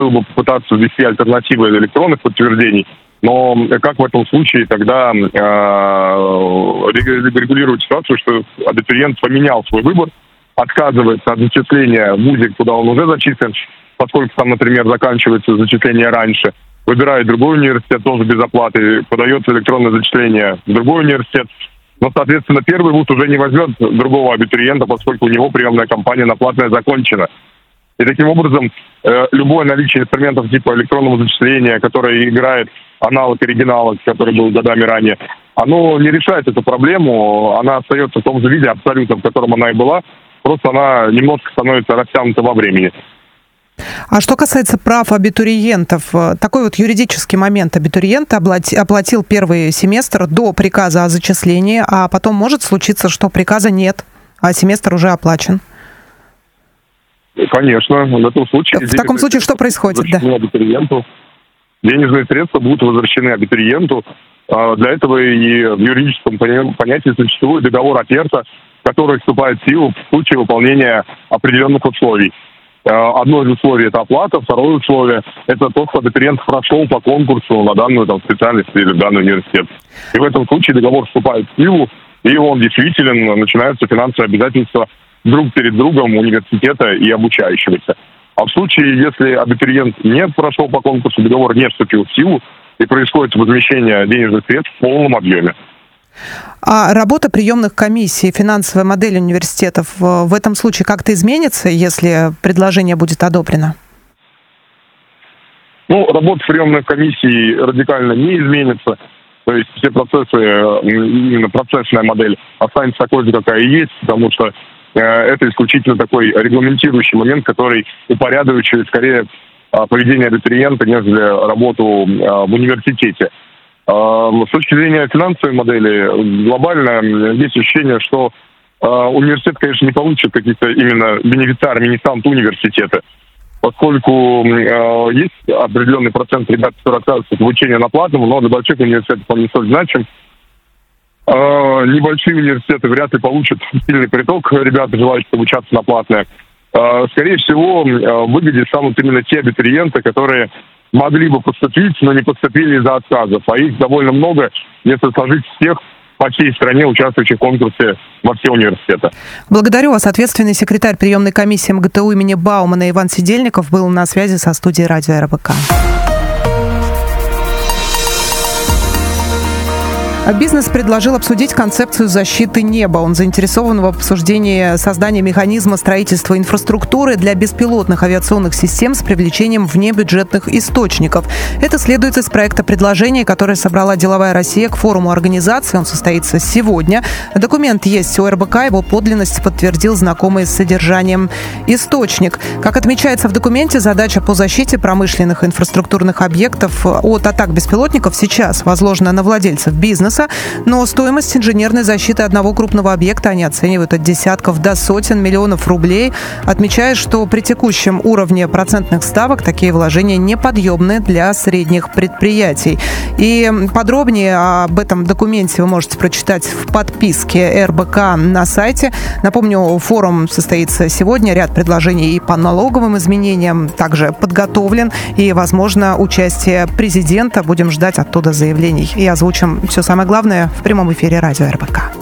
было бы попытаться ввести альтернативы электронных подтверждений, но как в этом случае тогда регулировать ситуацию, что абитуриент поменял свой выбор, отказывается от зачисления в вузе, куда он уже зачислен, поскольку там, например, заканчивается зачисление раньше, выбирает другой университет тоже без оплаты, подается электронное зачисление в другой университет, но, соответственно, первый вуз уже не возьмет другого абитуриента, поскольку у него приемная кампания на платное закончена. И таким образом любое наличие инструментов типа электронного зачисления, которое играет аналог оригинала, который был годами ранее, оно не решает эту проблему, она остается в том же виде абсолютно, в котором она и была, просто она немножко становится растянута во времени. А что касается прав абитуриентов, такой вот юридический момент. Абитуриент оплатил первый семестр до приказа о зачислении, а потом может случиться, что приказа нет, а семестр уже оплачен. Конечно, в этом случае... В таком случае что происходит? Да. Денежные средства будут возвращены абитуриенту. Для этого и в юридическом понятии существует договор оферта, который вступает в силу в случае выполнения определенных условий. Одно из условий – это оплата, второе условие – это то, что абитуриент прошел по конкурсу на данную специальность или данный университет. И в этом случае договор вступает в силу, и он действительно начинаются финансовые обязательства друг перед другом университета и обучающегося. А в случае, если абитуриент не прошел по конкурсу, договор не вступил в силу, и происходит возмещение денежных средств в полном объеме. А работа приемных комиссий, финансовая модель университетов в этом случае как-то изменится, если предложение будет одобрено? Работа приемных комиссий радикально не изменится. То есть все процессы, именно процессная модель останется такой же, какая и есть, потому что это исключительно такой регламентирующий момент, который упорядочивает скорее поведение абитуриента, нежели работу в университете. С точки зрения финансовой модели, глобально есть ощущение, что университет, конечно, не получит каких-то именно бенефициарами, не станут университеты, поскольку есть определенный процент ребят, которые отказываются от обучения на платном, но для больших университетов он не столь значим. Небольшие университеты вряд ли получат сильный приток ребят, желающих обучаться на платное. Скорее всего, в выгоде станут именно те абитуриенты, которые могли бы поступить, но не поступили из-за отказов. А их довольно много, если сложить всех по всей стране, участвующих в конкурсе во все университеты. Благодарю вас. Ответственный секретарь приемной комиссии МГТУ имени Баумана Иван Сидельников был на связи со студией радио РБК. Бизнес предложил обсудить концепцию защиты неба. Он заинтересован в обсуждении создания механизма строительства инфраструктуры для беспилотных авиационных систем с привлечением внебюджетных источников. Это следует из проекта предложения, которое собрала «Деловая Россия» к форуму организации. Он состоится сегодня. Документ есть у РБК. Его подлинность подтвердил знакомый с содержанием источник. Как отмечается в документе, задача по защите промышленных инфраструктурных объектов от атак беспилотников сейчас возложена на владельцев бизнеса, но стоимость инженерной защиты одного крупного объекта они оценивают от десятков до сотен миллионов рублей, отмечая, что при текущем уровне процентных ставок такие вложения неподъемны для средних предприятий. И подробнее об этом документе вы можете прочитать в подписке РБК на сайте. Напомню, форум состоится сегодня. Ряд предложений и по налоговым изменениям также подготовлен. И, возможно, участие президента. Будем ждать оттуда заявлений. И озвучим все самое главное в прямом эфире радио РБК.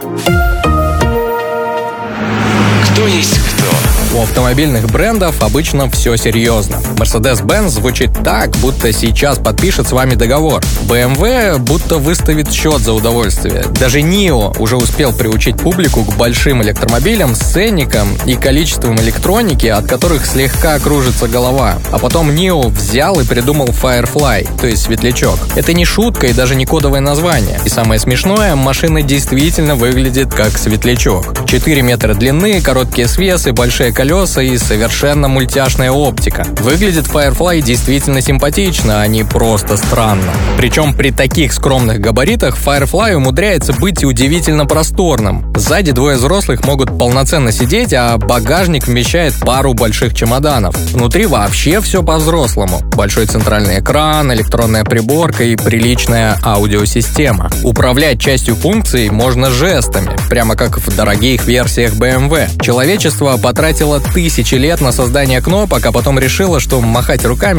Кто есть кто? У автомобильных брендов обычно все серьезно. Mercedes-Benz звучит так, будто сейчас подпишет с вами договор. BMW будто выставит счет за удовольствие. Даже NIO уже успел приучить публику к большим электромобилям с ценником и количеством электроники, от которых слегка кружится голова. А потом NIO взял и придумал Firefly, то есть светлячок. Это не шутка и даже не кодовое название. И самое смешное, машина действительно выглядит как светлячок. 4 метра длины, короткие свесы, большие колеса и совершенно мультяшная оптика. Выглядит Firefly действительно симпатично, а не просто странно. Причем при таких скромных габаритах Firefly умудряется быть удивительно просторным. Сзади двое взрослых могут полноценно сидеть, а багажник вмещает пару больших чемоданов. Внутри вообще все по-взрослому. Большой центральный экран, электронная приборка и приличная аудиосистема. Управлять частью функций можно жестами, прямо как в дорогих версиях BMW. Человечество потратило тратила тысячи лет на создание кнопок, а потом решила, что махать руками